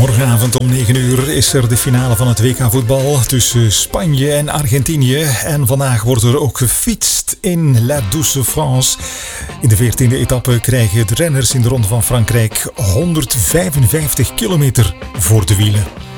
Morgenavond om 9 uur is er de finale van het WK voetbal tussen Spanje en Argentinië. En vandaag wordt er ook gefietst in La Douce France. In de 14e etappe krijgen de renners in de Ronde van Frankrijk 155 kilometer voor de wielen.